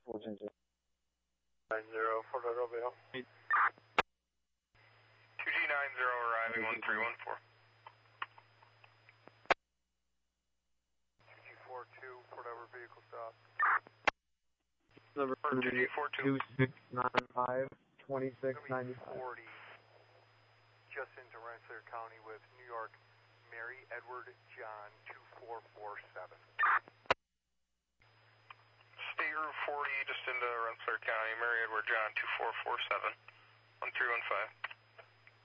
We'll change it. 90 for Philadelphia. 2G90 arriving 1314. 2G42, whatever vehicle stop. Number 2695, 2695. 40, just into Rensselaer County with New York, Mary Edward John 2447. State Route 40, just into Rensselaer County, Mary Edward John 2447, 1315.